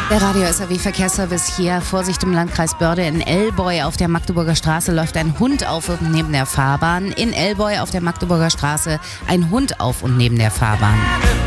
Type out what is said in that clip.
Der Radio SAW Verkehrsservice hier. Vorsicht im Landkreis Börde. In Elboy auf der Magdeburger Straße läuft ein Hund auf und neben der Fahrbahn. In Elboy auf der Magdeburger Straße ein Hund auf und neben der Fahrbahn.